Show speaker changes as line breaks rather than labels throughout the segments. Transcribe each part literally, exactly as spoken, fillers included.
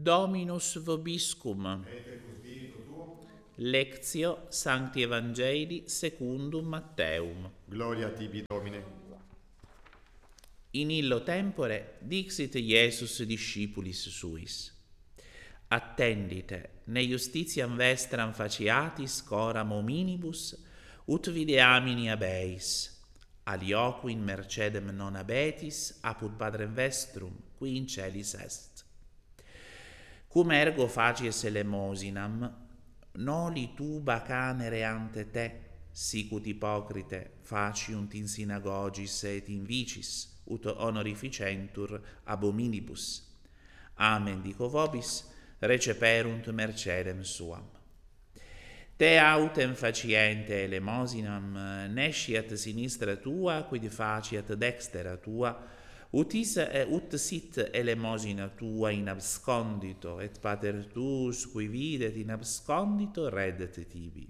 Dominus vobiscum.
Et cum spiritu tuo.
Lectio Sancti Evangeli secundum Matteum.
Gloria tibi, Domine.
In illo tempore dixit Iesus discipulis suis: attendite ne justitiam vestram faciatis coram hominibus, ut videamini abeis, alioqui in mercedem non abetis, apud Padrem vestrum, qui in celis est. Cum ergo facies elemosinam, noli tuba canere ante te, sicut ipocrite faciunt in synagogis et in vicis, ut honorificentur ab hominibus. Amen dico vobis, receperunt mercedem suam. Te autem faciente elemosinam nesciat sinistra tua, quid faciat dextera tua, ut, is, ut sit elemosina tua in abscondito, et pater tuus, qui videt in abscondito, reddet tibi.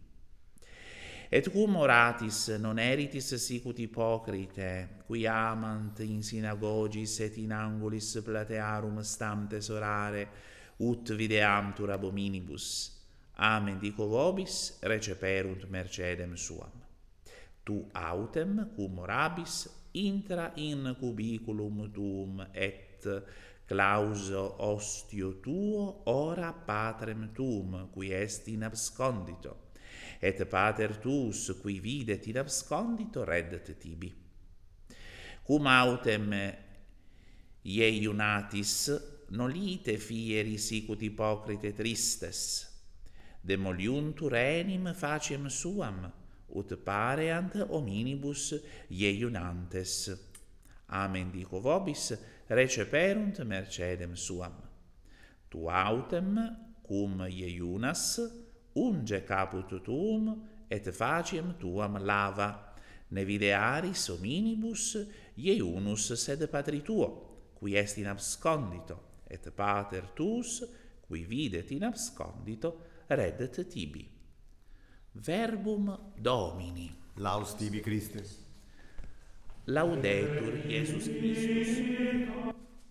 Et cum oratis non eritis sicut ipocrite, qui amant in synagogis et in angulis platearum stantes orare, ut videamtur ab hominibus. Amen dico vobis, receperunt mercedem suam. Tu autem, cum orabis, intra in cubiculum tuum, et clauso ostio tuo ora patrem tuum, qui est in abscondito. Et pater tuus, qui videt in abscondito, reddet tibi. Cum autem ieiunatis, nolite fieri sicut ipocrite tristes, demoliuntur enim faciem suam, ut pareant hominibus ieiunantes. Amen dico vobis, receperunt mercedem suam. Tu autem, cum ieiunas, unge caput tuum, et faciem tuam lava, ne videaris hominibus ieiunus sed patri tuo, qui est in abscondito, et pater tuus, qui videt in abscondito, reddet tibi. Verbum Domini.
Laus tibi, Christe.
Laudetur Iesus Christus.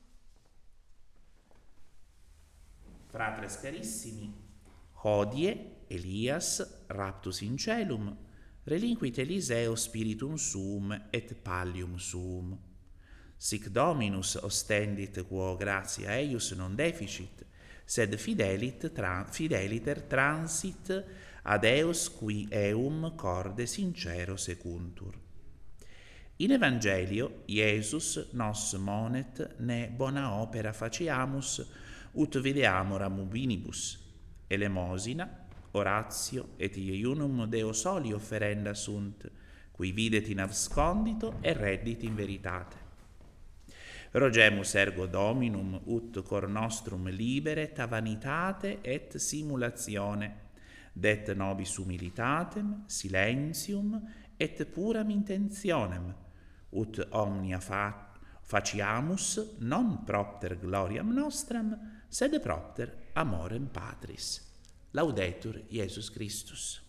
Fratres carissimi, hodie Elias raptus in celum, relinquit Eliseo spiritum suum et pallium suum. Sic Dominus ostendit quo gratia eius non deficit, sed fidelit tra, fideliter transit ad eos qui eum corde sincero secuntur. In Evangelio Iesus nos monet ne bona opera faciamus, ut videamur am hominibus, elemosina, oratio et ieiunum Deo soli offerenda sunt, qui videt in abscondito et reddit in veritate. Rogemus ergo Dominum ut cor nostrum liberet a vanitate et simulatione, det nobis humilitatem, silentium et puram intentionem, ut omnia fa faciamus non propter gloriam nostram, sed propter amorem Patris. Laudetur Iesus Christus.